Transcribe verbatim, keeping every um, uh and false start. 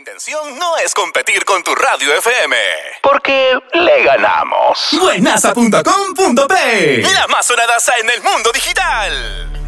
intención no es competir con tu radio F M, porque le ganamos. Buenaza punto com punto pe, la más sonadaza en el mundo digital.